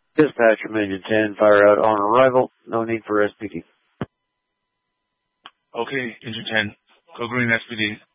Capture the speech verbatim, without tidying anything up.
Dispatcher Minion ten, fire out on arrival. No need for S P D. Okay, Engine ten. Go green S P D.